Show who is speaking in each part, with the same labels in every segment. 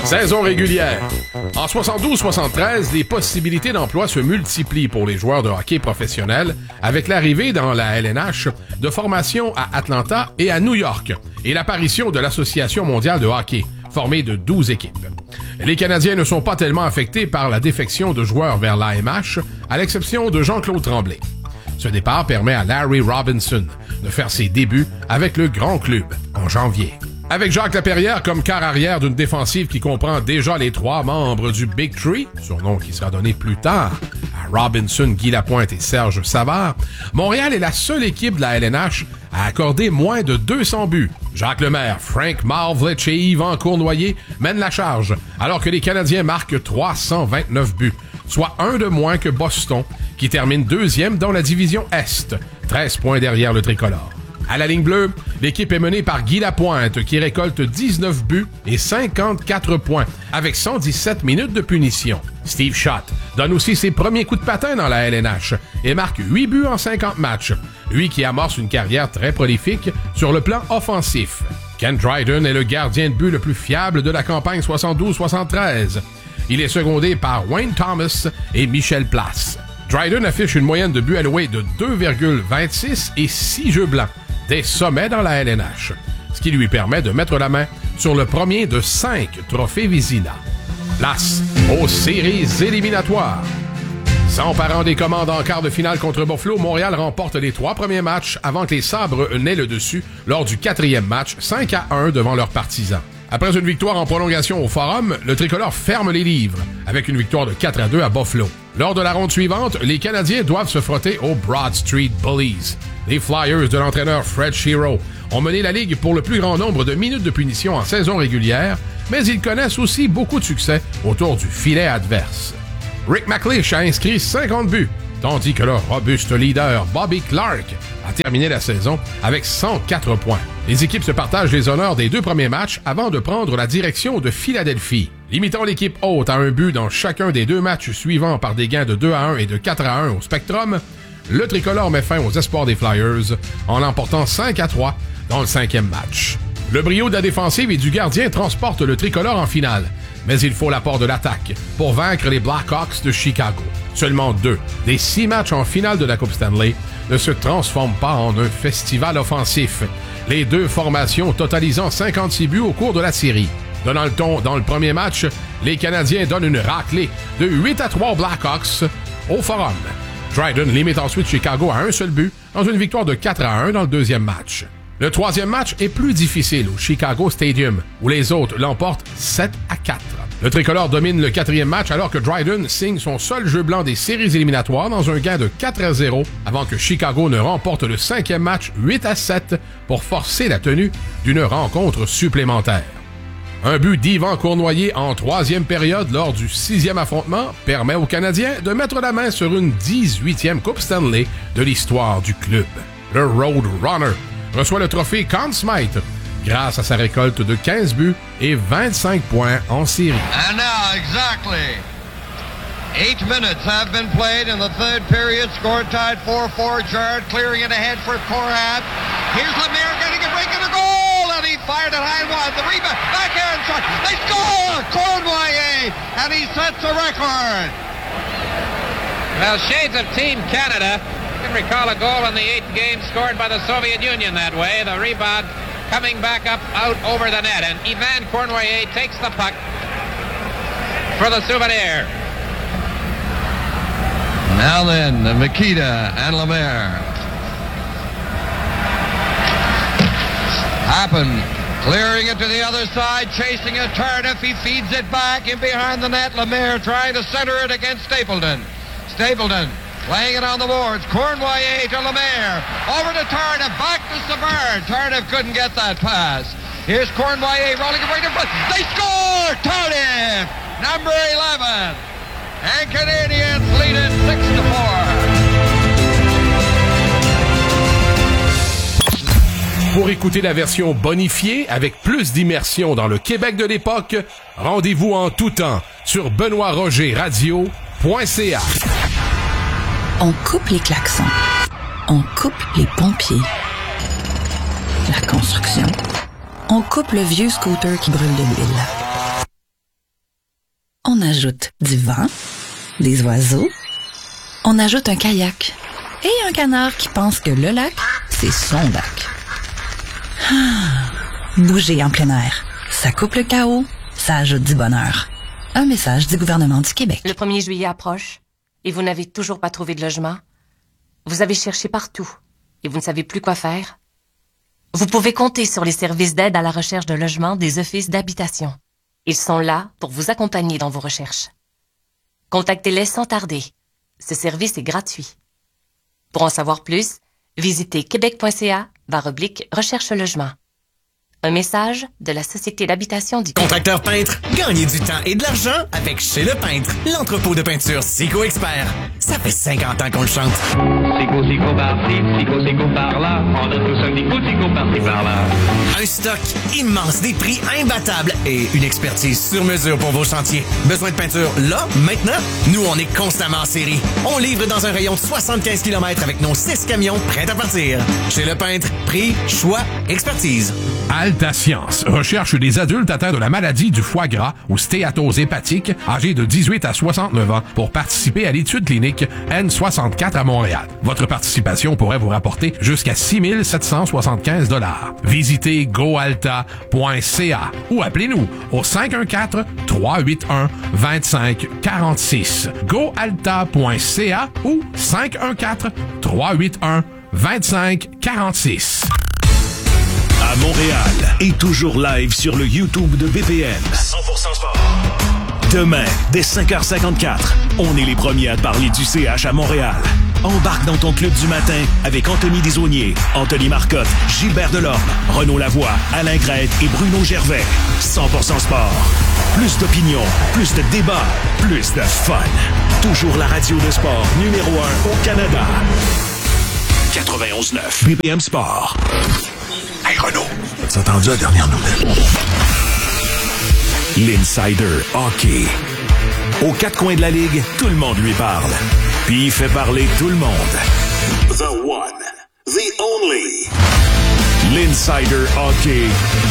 Speaker 1: Saison régulière. En 72-73, les possibilités d'emploi se multiplient pour les joueurs de hockey professionnels avec l'arrivée dans la LNH de formations à Atlanta et à New York et l'apparition de l'Association mondiale de hockey, formée de 12 équipes. Les Canadiens ne sont pas tellement affectés par la défection de joueurs vers l'AMH, à l'exception de Jean-Claude Tremblay. Ce départ permet à Larry Robinson de faire ses débuts avec le grand club en janvier. Avec Jacques Laperrière comme quart arrière d'une défensive qui comprend déjà les 3 membres du Big Three, surnom qui sera donné plus tard à Robinson, Guy Lapointe et Serge Savard, Montréal est la seule équipe de la LNH à accorder moins de 200 buts. Jacques Lemaire, Frank Maravlich et Yvan Cournoyer mènent la charge, alors que les Canadiens marquent 329 buts, soit un de moins que Boston, qui termine 2e dans la division Est, 13 points derrière le tricolore. À la ligne bleue, l'équipe est menée par Guy Lapointe, qui récolte 19 buts et 54 points, avec 117 minutes de punition. Steve Schott donne aussi ses premiers coups de patin dans la LNH et marque 8 buts en 50 matchs, lui qui amorce une carrière très prolifique sur le plan offensif. Ken Dryden est le gardien de but le plus fiable de la campagne 72-73. Il est secondé par Wayne Thomas et Michel Place. Dryden affiche une moyenne de buts alloués de 2,26 et 6 jeux blancs, des sommets dans la LNH, ce qui lui permet de mettre la main sur le premier de 5 trophées Vizina. Place aux séries éliminatoires. S'emparant des commandes en quart de finale contre Buffalo, Montréal remporte les 3 premiers matchs avant que les Sabres n'aient le dessus lors du 4e match, 5-1 devant leurs partisans. Après une victoire en prolongation au Forum, le tricolore ferme les livres avec une victoire de 4-2 à Buffalo. Lors de la ronde suivante, les Canadiens doivent se frotter aux Broad Street Bullies. Les Flyers de l'entraîneur Fred Shero ont mené la Ligue pour le plus grand nombre de minutes de punition en saison régulière, mais ils connaissent aussi beaucoup de succès autour du filet adverse. Rick McLeish a inscrit 50 buts, tandis que leur robuste leader Bobby Clark a terminé la saison avec 104 points. Les équipes se partagent les honneurs des 2 premiers matchs avant de prendre la direction de Philadelphie. Limitant l'équipe hôte à un but dans chacun des 2 matchs suivants par des gains de 2-1 et de 4-1 au Spectrum, le tricolore met fin aux espoirs des Flyers en l'emportant 5-3 dans le 5e match. Le brio de la défensive et du gardien transporte le tricolore en finale, mais il faut l'apport de l'attaque pour vaincre les Blackhawks de Chicago. Seulement 2 des 6 matchs en finale de la Coupe Stanley ne se transforment pas en un festival offensif, les 2 formations totalisant 56 buts au cours de la série. Donnant le ton dans le premier match, les Canadiens donnent une raclée de 8-3 aux Blackhawks au Forum. Dryden limite ensuite Chicago à un seul but dans une victoire de 4-1 dans le 2e match. Le 3e match est plus difficile au Chicago Stadium, où les autres l'emportent 7-4. Le tricolore domine le 4e match alors que Dryden signe son seul jeu blanc des séries éliminatoires dans un gain de 4-0 avant que Chicago ne remporte le 5e match 8-7 pour forcer la tenue d'une rencontre supplémentaire. Un but d'Yvan Cournoyer en 3e période lors du 6e affrontement permet aux Canadiens de mettre la main sur une 18e Coupe Stanley de l'histoire du club. Le Road Runner reçoit le trophée Conn Smythe grâce à sa récolte de 15 buts et 25 points en série.
Speaker 2: And now, exactly 8 minutes have been played in the 3rd period. Score tied 4-4. Jarrett clearing it ahead for Korat. Here's Lemaire getting a break and a goal, and he fired it high and wide. The rebound, backhand shot. They score! Cournoyer, and he sets a record.
Speaker 3: Well, shades of Team Canada. You can recall a goal in the 8th game scored by the Soviet Union that way. The rebound coming back up out over the net, and Yvan Cournoyer takes the puck for the Souvenir.
Speaker 2: Now then, Mikita and Lemaire. Happen, clearing it to the other side, chasing it. Tardif, he feeds it back in behind the net. Lemaire trying to center it against Stapleton. Stapleton laying it on the boards. Cournoyer to Lemaire. Over to Tardif, back to Savard. Tardif couldn't get that pass. Here's Cournoyer rolling it right in front. They score! Tardif, number 11. And Canadians lead it 6-4.
Speaker 1: Pour écouter la version bonifiée avec plus d'immersion dans le Québec de l'époque, rendez-vous en tout temps sur benoîtrogerradio.ca.
Speaker 4: On coupe les klaxons. On coupe les pompiers. La construction. On coupe le vieux scooter qui brûle de l'huile. On ajoute du vent, des oiseaux, on ajoute un kayak et un canard qui pense que le lac, c'est son lac. Bouger en plein air, ça coupe le chaos, ça ajoute du bonheur. Un message du gouvernement du Québec.
Speaker 5: Le 1er juillet approche et vous n'avez toujours pas trouvé de logement. Vous avez cherché partout et vous ne savez plus quoi faire. Vous pouvez compter sur les services d'aide à la recherche de logement des offices d'habitation. Ils sont là pour vous accompagner dans vos recherches. Contactez-les sans tarder. Ce service est gratuit. Pour en savoir plus, visitez québec.ca/recherche-logement. Un message de la Société d'habitation du Québec.
Speaker 6: Contracteur peintre, gagnez du temps et de l'argent avec Chez Le Peintre, l'entrepôt de peinture Sico Expert. Ça fait 50 ans qu'on le chante.
Speaker 7: Sico, sico par-ci, sico, sico par-là. On a tous un sico, sico par-ci, par-là.
Speaker 6: Un stock immense, des prix imbattables et une expertise sur mesure pour vos chantiers. Besoin de peinture là, maintenant? Nous, on est constamment en série. On livre dans un rayon de 75 km avec nos 6 camions prêts à partir. Chez Le Peintre, prix, choix, expertise.
Speaker 1: Alta Science recherche des adultes atteints de la maladie du foie gras ou stéatose hépatique âgés de 18 à 69 ans pour participer à l'étude clinique N64 à Montréal. Votre participation pourrait vous rapporter jusqu'à 6 775 $. Visitez goalta.ca ou appelez-nous au 514-381-2546. goalta.ca ou 514-381-2546.
Speaker 8: À Montréal et toujours live sur le YouTube de BPM. 100% sport. Demain, dès 5h54, on est les premiers à parler du CH à Montréal. Embarque dans ton club du matin avec Anthony Desaulniers, Anthony Marcotte, Gilbert Delorme, Renaud Lavoie, Alain Grette et Bruno Gervais. 100% sport. Plus d'opinion, plus de débats, plus de fun. Toujours la radio de sport numéro 1 au Canada. 91.9 BPM Sport. Hey Renaud, as-tu entendu la dernière nouvelle? L'Insider Hockey. Aux quatre coins de la Ligue, tout le monde lui parle. Puis il fait parler tout le monde. The one, the only. L'Insider Hockey.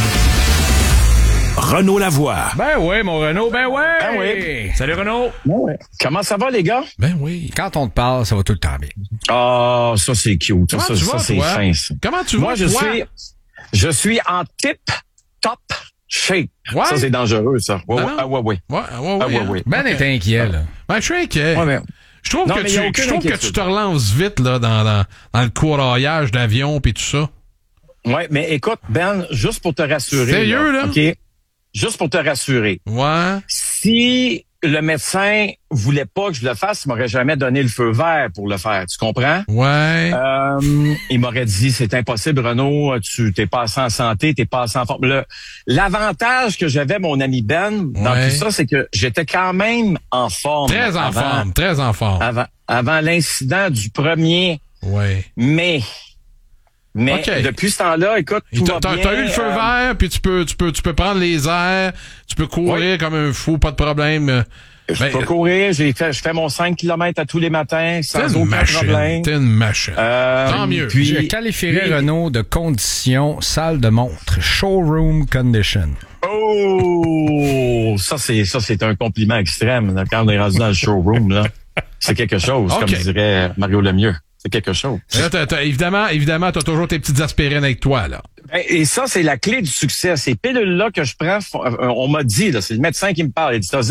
Speaker 8: Renaud Lavoie.
Speaker 9: Ben oui, mon Renaud, ben ouais.
Speaker 10: Ben oui.
Speaker 9: Salut Renaud.
Speaker 10: Ben oui. Comment ça va, les gars?
Speaker 1: Ben oui.
Speaker 9: Quand on te parle, ça va tout le temps bien.
Speaker 10: Ah, ça, c'est cute.
Speaker 1: Comment
Speaker 10: Ça,
Speaker 1: tu vas,
Speaker 10: c'est
Speaker 1: toi?
Speaker 10: fin, ça.
Speaker 1: Comment tu
Speaker 10: Moi,
Speaker 1: vas, toi?
Speaker 10: je suis en tip-top shape.
Speaker 1: Ouais?
Speaker 10: Ça, c'est dangereux, ça. Ouais,
Speaker 1: Non,
Speaker 10: ouais,
Speaker 1: non.
Speaker 10: ah, ouais, ouais.
Speaker 1: Ouais,
Speaker 10: Ah, ouais, ouais.
Speaker 9: Ben est inquiet, là.
Speaker 1: Ben, je suis inquiet.
Speaker 10: Ouais, mais...
Speaker 1: Je trouve
Speaker 10: Non,
Speaker 1: que
Speaker 10: mais y a aucune
Speaker 1: tu
Speaker 10: inquiétude.
Speaker 1: te relances vite là dans le couraillage d'avion pis tout ça.
Speaker 10: Ouais, mais écoute, Ben, juste pour te rassurer.
Speaker 1: Sérieux, là?
Speaker 10: OK? Juste pour te rassurer.
Speaker 1: Ouais.
Speaker 10: Si le médecin voulait pas que je le fasse, il m'aurait jamais donné le feu vert pour le faire. Tu comprends?
Speaker 1: Ouais.
Speaker 10: Il m'aurait dit, c'est impossible, Renaud, tu t'es pas assez en santé, t'es pas assez en forme. L'avantage que j'avais, mon ami Ben, dans
Speaker 1: Ouais.
Speaker 10: tout ça, c'est que j'étais quand même en forme.
Speaker 1: Très en forme, très en forme.
Speaker 10: Avant l'incident du 1er
Speaker 1: Ouais.
Speaker 10: mai. Mais
Speaker 1: OK.
Speaker 10: depuis ce temps-là, écoute, tout va bien.
Speaker 1: T'as eu le feu vert, puis tu peux prendre les airs, tu peux courir comme un fou, pas de problème.
Speaker 10: Je peux courir, je fais mon 5 km à tous les matins sans aucun problème.
Speaker 1: T'es une machine. Tant mieux.
Speaker 10: Puis,
Speaker 9: Je qualifierais Renaud de condition salle de montre, showroom condition.
Speaker 10: Oh, ça c'est un compliment extrême là, quand on est rendu dans le showroom là. C'est quelque chose,
Speaker 1: OK.
Speaker 10: comme dirait Mario Lemieux. C'est quelque chose.
Speaker 1: Là, évidemment, t'as toujours tes petites aspirines avec toi, là.
Speaker 10: Et ça, c'est la clé du succès. Ces pilules-là que je prends, on m'a dit, là, c'est le médecin qui me parle, il dit, t'as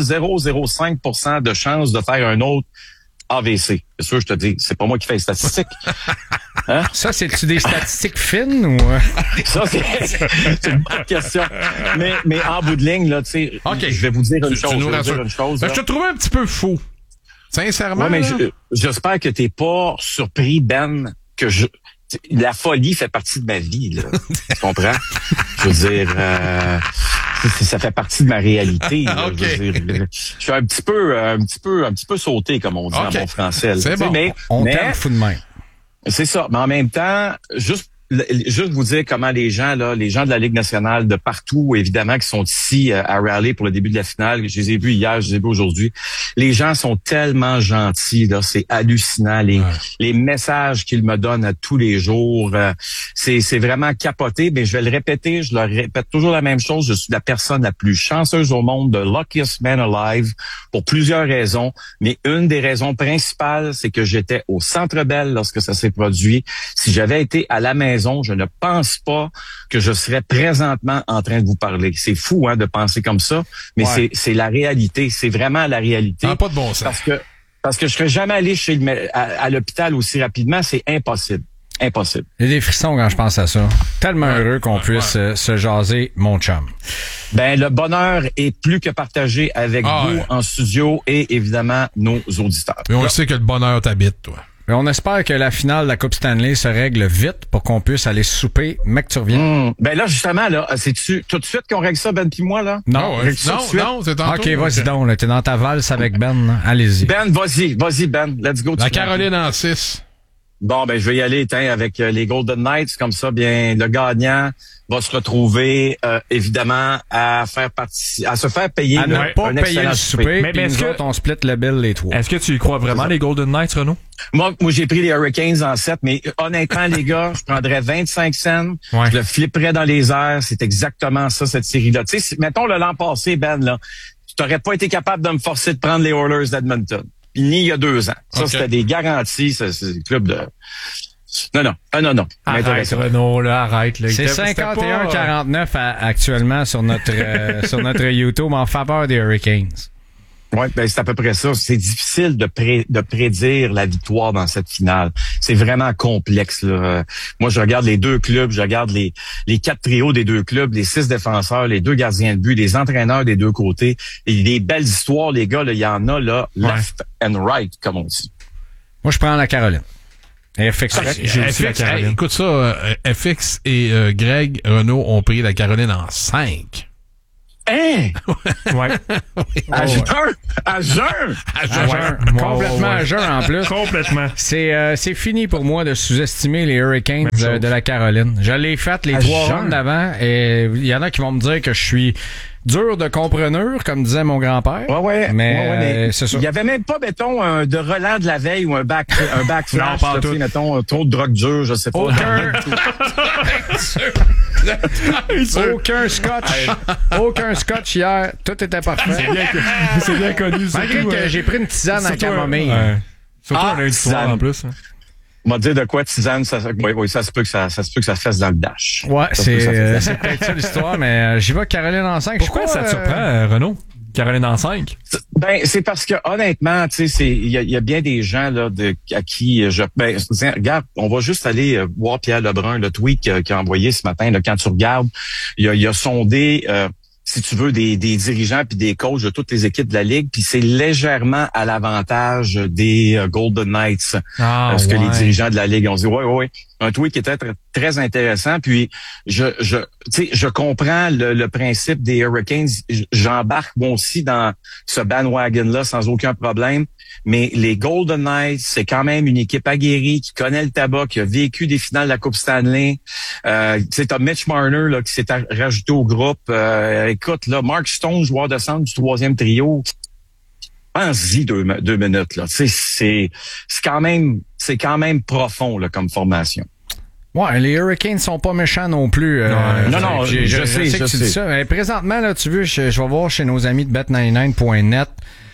Speaker 10: 0,005% de chance de faire un autre AVC. C'est sûr, je te dis, c'est pas moi qui fais les statistiques. Hein?
Speaker 9: Ça, c'est-tu des statistiques fines ou...
Speaker 10: Ça, c'est une bonne question. Mais en bout de ligne, là, tu sais,
Speaker 1: OK.
Speaker 10: je vais vous dire une
Speaker 1: Tu
Speaker 10: chose.
Speaker 1: nous
Speaker 10: Je vais vous
Speaker 1: rassures.
Speaker 10: dire une chose.
Speaker 1: Ben,
Speaker 10: là.
Speaker 1: je te trouvais un petit peu fou. Sincèrement.
Speaker 10: Ouais, mais
Speaker 1: là.
Speaker 10: j'espère que t'es pas surpris, Ben, que la folie fait partie de ma vie, là. Tu comprends? Je veux dire, ça fait partie de ma réalité. Là.
Speaker 1: OK.
Speaker 10: Je veux dire, je suis un petit peu sauté, comme on dit
Speaker 1: OK.
Speaker 10: en bon français. Là.
Speaker 1: C'est
Speaker 10: Tu sais,
Speaker 1: bon.
Speaker 9: On
Speaker 10: mais
Speaker 9: t'aime fou de même.
Speaker 10: c'est ça. Mais en même temps, juste juste vous dire comment les gens de la Ligue nationale de partout, évidemment, qui sont ici à Raleigh pour le début de la finale, je les ai vus hier, je les ai vus aujourd'hui. Les gens sont tellement gentils, là, c'est hallucinant. Les messages qu'ils me donnent à tous les jours, c'est vraiment capoté. Mais je vais le répéter, je leur répète toujours la même chose. Je suis la personne la plus chanceuse au monde, the luckiest man alive, pour plusieurs raisons. Mais une des raisons principales, c'est que j'étais au Centre Bell lorsque ça s'est produit. Si j'avais été à la maison, je ne pense pas que je serais présentement en train de vous parler. C'est fou, hein, de penser comme ça, mais c'est la réalité. C'est vraiment la réalité.
Speaker 1: Ah, pas de bon sens.
Speaker 10: Parce que je serais jamais allé à l'hôpital aussi rapidement. C'est impossible. Impossible.
Speaker 9: J'ai des frissons quand je pense à ça. Tellement heureux qu'on puisse se jaser, mon chum.
Speaker 10: Ben, le bonheur est plus que partagé avec vous en studio et évidemment nos auditeurs.
Speaker 1: Mais on le sait que le bonheur t'habite, toi.
Speaker 9: Mais on espère que la finale de la Coupe Stanley se règle vite pour qu'on puisse aller souper. Mec, tu reviens.
Speaker 10: Ben là, justement, là, c'est-tu tout de suite qu'on règle ça, Ben pis moi, là?
Speaker 9: Non,
Speaker 1: non, c'est tantôt.
Speaker 9: OK, vas-y donc, là. T'es dans ta valse avec Ben. Hein? Allez-y.
Speaker 10: Ben, vas-y, Ben. Let's go.
Speaker 1: La Caroline en 6.
Speaker 10: Bon, ben, je vais y aller, avec les Golden Knights. Comme ça, bien, le gagnant va se retrouver, évidemment, à se faire payer
Speaker 9: à ne pas payer le souper. Mais
Speaker 11: est-ce
Speaker 9: que on split le bill les trois?
Speaker 11: Est-ce que tu y crois vraiment, les Golden Knights, Renaud?
Speaker 10: Moi, j'ai pris les Hurricanes en 7, mais honnêtement, les gars, je prendrais 25 cents, je le flipperais dans les airs. C'est exactement ça, cette série-là. Tu sais, mettons l'an passé, Ben, là, tu t'aurais pas été capable de me forcer de prendre les Oilers d'Edmonton. Ni il y a 2 ans. Ça, c'était des garanties. C'est le club de... Non.
Speaker 11: Arrête, Renaud, là, arrête. Là.
Speaker 9: C'est 51-49 actuellement sur notre YouTube en faveur des Hurricanes.
Speaker 10: Ouais, ben c'est à peu près ça. C'est difficile de prédire la victoire dans cette finale. C'est vraiment complexe, là. Moi, je regarde les deux clubs, je regarde les 4 trios des deux clubs, les 6 défenseurs, les 2 gardiens de but, les entraîneurs des deux côtés. Et des belles histoires, les gars, il y en a là, left and right, comme on dit.
Speaker 9: Moi, je prends la Caroline. FX,
Speaker 1: j'ai aussi la Caroline. Écoute ça, FX et Greg Renaud ont pris la Caroline en 5.
Speaker 10: Hein?
Speaker 11: Ouais.
Speaker 10: À jeun.
Speaker 9: Complètement à jeun en plus.
Speaker 11: Complètement.
Speaker 9: C'est fini pour moi de sous-estimer les Hurricanes de la Caroline. Je l'ai fait les 3 rounds d'avant et il y en a qui vont me dire que je suis dur de compreneur, comme disait mon grand-père.
Speaker 10: Ouais.
Speaker 9: Mais c'est ça.
Speaker 10: Il y avait même pas, mettons, de relent de la veille ou un backflash, mettons, trop de drogue dure, je sais pas.
Speaker 9: Aucun scotch hier. Tout était parfait.
Speaker 11: C'est bien connu.
Speaker 9: Malgré que j'ai pris une tisane à camomille.
Speaker 11: Surtout un lundi soir en plus.
Speaker 10: On va dire de quoi tisane, ça se peut que ça fasse dans le dash.
Speaker 9: Ouais, c'est peut-être ça l'histoire, mais j'y vais Caroline en 5.
Speaker 11: Pourquoi ça te surprend, Renaud? Caroline en 5?
Speaker 10: Ben, c'est parce que, honnêtement, tu sais, il y a bien des gens, là, à qui regarde, on va juste aller voir Pierre Lebrun, le tweet qu'il a envoyé ce matin, là, quand tu regardes, il a sondé, si tu veux, des dirigeants puis des coachs de toutes les équipes de la Ligue, puis c'est légèrement à l'avantage des Golden Knights. Que les dirigeants de la Ligue ont dit, ouais. Un tweet qui était très intéressant, puis je comprends le principe des Hurricanes. J'embarque moi aussi dans ce bandwagon-là sans aucun problème. Mais les Golden Knights, c'est quand même une équipe aguerrie qui connaît le tabac, qui a vécu des finales de la Coupe Stanley. T'as Mitch Marner là, qui s'est rajouté au groupe. Écoute, là, Mark Stone, joueur de centre du 3e trio. Pense-y 2 minutes, là. C'est quand même profond, là, comme formation.
Speaker 9: Ouais, les Hurricanes sont pas méchants non plus.
Speaker 10: Non, je sais
Speaker 9: que tu dis ça. Mais présentement, là, tu veux, je vais voir chez nos amis de bet99.net.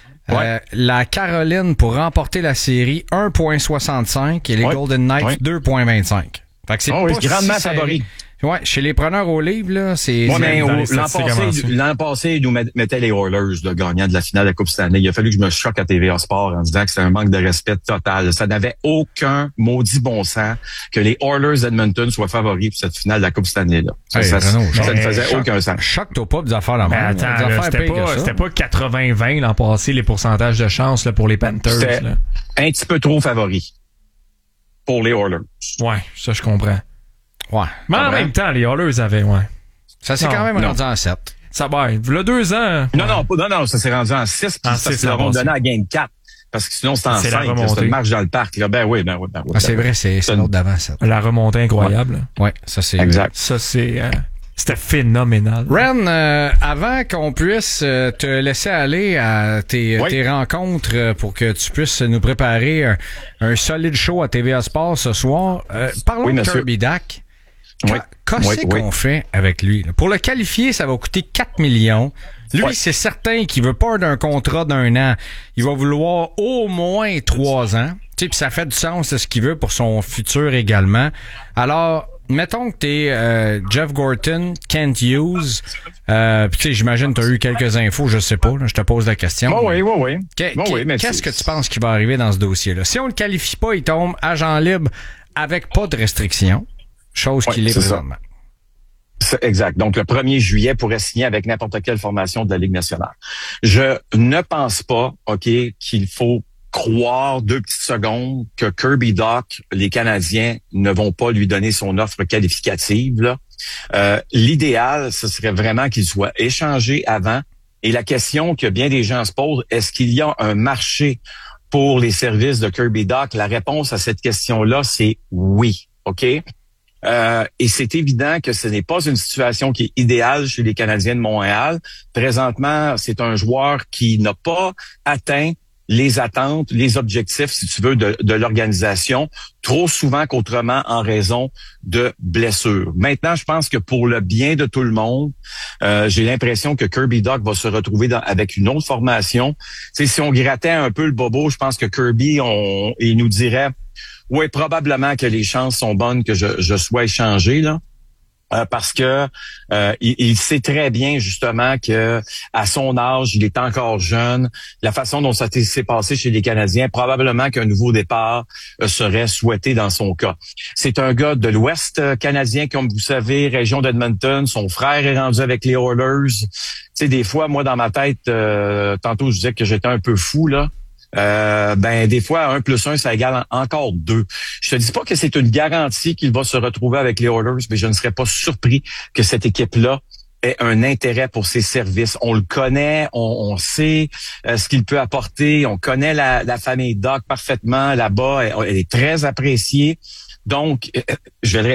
Speaker 9: La Caroline pour remporter la série 1.65 et les Golden Knights 2.25. Fait que c'est pas
Speaker 10: grandement favori.
Speaker 9: Ouais, chez les preneurs au livre, là, c'est...
Speaker 10: Ouais, mais l'an passé, ils nous mettaient les Oilers, le gagnant de la finale de la Coupe Stanley. Il a fallu que je me choque à TVA Sport en disant que c'était un manque de respect total. Ça n'avait aucun maudit bon sens que les Oilers d'Edmonton soient favoris pour cette finale de la Coupe Stanley-là. Ça ne faisait aucun sens.
Speaker 9: Choque-toi pas des affaires là même.
Speaker 11: Attends, c'était pas 80-20 l'an passé, les pourcentages de chance là, pour les Panthers.
Speaker 10: C'était un petit peu trop favori pour les Oilers.
Speaker 11: Ouais, ça je comprends.
Speaker 9: Ouais.
Speaker 11: Mais en même temps, les Oilers avaient,
Speaker 9: ça s'est quand même rendu en 7.
Speaker 11: Ça va. Il y a 2 ans.
Speaker 10: Non, ça s'est rendu en 6. Puis ils l'ont donné à Game 4. Parce que sinon, c'est en
Speaker 11: C'est la
Speaker 10: 5,
Speaker 11: remontée.
Speaker 10: c'est une marche dans le parc. Là. Ben oui.
Speaker 9: Ah, c'est vrai, c'est l'autre d'avant, ça.
Speaker 11: La remontée incroyable.
Speaker 9: Ouais, ça c'est...
Speaker 10: Exact.
Speaker 11: Ça, c'était phénoménal.
Speaker 9: Ren, avant qu'on puisse te laisser aller à tes rencontres pour que tu puisses nous préparer un solide show à TVA Sport ce soir, parlons de Kirby Dach. Qu'est-ce qu'on fait avec lui? Là? Pour le qualifier, ça va coûter 4 millions. Lui, c'est certain qu'il veut pas d'un contrat d'1 an. Il va vouloir au moins 3 ans. Tu sais, puis ça fait du sens, c'est ce qu'il veut pour son futur également. Alors, mettons que t'es Jeff Gorton, Kent Hughes, puis tu sais, j'imagine que t'as eu quelques infos, je sais pas, là, je te pose la question.
Speaker 10: Oui.
Speaker 9: Qu'est-ce que tu penses qui va arriver dans ce dossier-là? Si on le qualifie pas, il tombe agent libre avec pas de restrictions, chose qu'il est présentement.
Speaker 10: Exact. Donc, le 1er juillet pourrait signer avec n'importe quelle formation de la Ligue nationale. Je ne pense pas, qu'il faut croire 2 petites secondes que Kirby Dach, les Canadiens ne vont pas lui donner son offre qualificative, là. L'idéal, ce serait vraiment qu'il soit échangé avant. Et la question que bien des gens se posent, est-ce qu'il y a un marché pour les services de Kirby Dach? La réponse à cette question-là, c'est oui. OK? Et c'est évident que ce n'est pas une situation qui est idéale chez les Canadiens de Montréal. Présentement, c'est un joueur qui n'a pas atteint les attentes, les objectifs, si tu veux, de l'organisation, trop souvent qu'autrement en raison de blessures. Maintenant, je pense que pour le bien de tout le monde, j'ai l'impression que Kirby Dach va se retrouver avec une autre formation. Tu sais, si on grattait un peu le bobo, je pense que Kirby, il nous dirait... Oui, probablement que les chances sont bonnes que je sois échangé, là. Parce que il sait très bien justement que à son âge, il est encore jeune. La façon dont ça s'est passé chez les Canadiens, probablement qu'un nouveau départ serait souhaité dans son cas. C'est un gars de l'Ouest canadien, comme vous savez, région d'Edmonton. Son frère est rendu avec les Oilers. Tu sais, des fois, moi, dans ma tête, tantôt, je disais que j'étais un peu fou, là. Des fois, 1 + 1, ça égale encore 2. Je te dis pas que c'est une garantie qu'il va se retrouver avec les Oilers, mais je ne serais pas surpris que cette équipe-là ait un intérêt pour ses services. On le connaît, on sait ce qu'il peut apporter, on connaît la famille Dach parfaitement là-bas, elle est très appréciée. Donc, je vais le